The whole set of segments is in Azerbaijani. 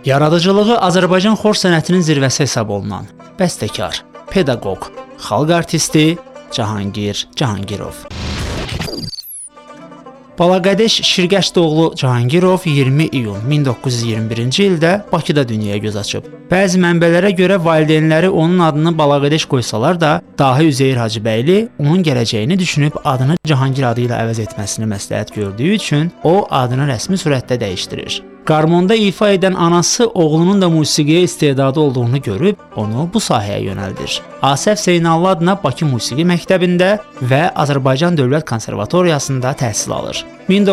Yaradıcılığı Azərbaycan xor sənətinin zirvəsi hesab olunan bəstəkar, pedaqoq, xalq artisti Cahangir Cahangirov. Balaqədeş Şirgəşdoğlu Cahangirov 20 iyun 1921-ci ildə Bakıda dünyaya göz açıb. Bəzi mənbələrə görə valideynləri onun adını Balaqədeş qoysalar da, dahi Üzeyir Hacıbəyli onun gələcəyini düşünüb adını Cahangir adı ilə əvəz etməsini məsləhət gördüyü üçün o adını rəsmi surətdə dəyişdirir. Qarmonda ifa edən anası oğlunun da musiqiyə istedadı olduğunu görüb onu bu sahəyə yönəldir. Asəf Zeynallı adına Bakı Musiqi Məktəbində və Azərbaycan Dövlət Konservatoriyasında təhsil alır.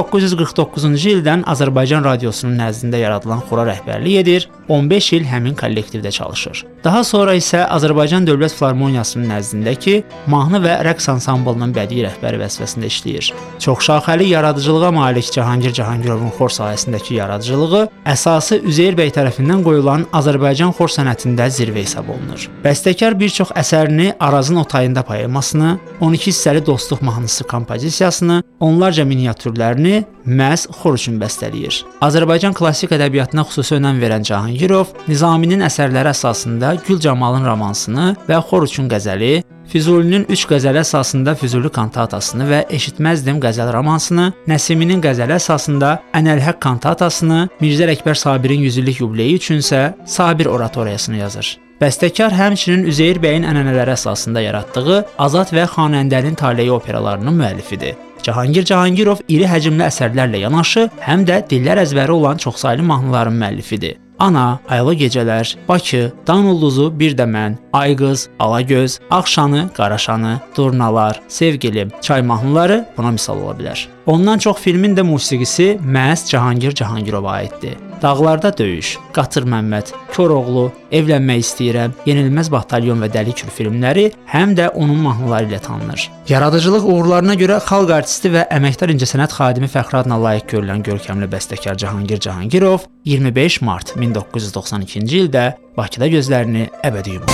1949-cu ildən Azərbaycan Radiosunun nəzdində yaradılan xora rəhbərlik edir, 15 il həmin kollektivdə çalışır. Daha sonra isə Azərbaycan Dövlət Filarmoniyasının nəzdindəki mahnı və rəqs ansamblının bədii rəhbəri vəzifəsində işləyir. Çoxşaxəli yaradıcılığa malik Cahangir Cahangirovun xor sahəsindəki yaradıcılığı əsası Üzeyir bəy tərəfindən qoyulan Azərbaycan xor sənətində zirvə hesab olunur. Bəstəkar bir çox əsərini Arazın Otayında poemasını, 12 hissəli Dostluq mahnısı kompozisiyasını, onlarca miniatürlərini məhz xor üçün bəstələyir. Azərbaycan klassik ədəbiyyatına xüsusi önəm verən Cahangirov Nizaminin əsərləri əsasında Gül Camalın romansını və xor üçün qəzəli, Füzulinin 3 qəzəli əsasında Füzuli kantatasını və Eşitməzdim qəzəl romansını, Nəsiminin qəzəli əsasında Ənəlhəq kantatasını, Mirzə Əkbər Sabirin 100 illik yubileyi üçünsə Sabir oratoriyasını yazır. Bəstəkar həmçinin Üzeyir bəyin ənənələri əsasında yaratdığı Azad və Xanəndənin Taleyi operalarının müəllifidir. Cahangir Cahangirov iri həcmli əsərlərlə yanaşı, həm də dillər əzbəri olan çoxsaylı mahnıların müəllifidir. Ana, Aylı Gecələr, Bakı, Dan Ulduzu, Bir də Mən, Ayqız, Alagöz, Ağşanı, Qaraşanı, Durnalar, Sevgilim, Çay mahnıları buna misal ola bilər. Ondan çox filmin də musiqisi məhz Cahangir Cahangirova aiddir. Dağlarda döyüş, Qatır Məmməd, Koroğlu, Evlənmək istəyirəm, Yenilməz Batalyon və Dəli Kür filmləri həm də onun mahnıları ilə tanınır. Yaradıcılıq uğurlarına görə xalq artisti və əməkdar incəsənət xadimi fəxri adına layiq görülən görkəmli bəstəkar Cahangir Cahangirov 25 mart 1992-ci ildə Bakıda gözlərini əbədi yumur.